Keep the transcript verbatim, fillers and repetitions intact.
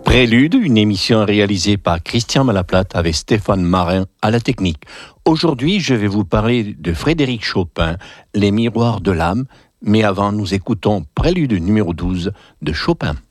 Prélude, une émission réalisée par Christian Malaplate avec Stéphane Marin à la technique. Aujourd'hui, je vais vous parler de Frédéric Chopin, Les miroirs de l'âme, mais avant, nous écoutons Prélude numéro douze de Chopin.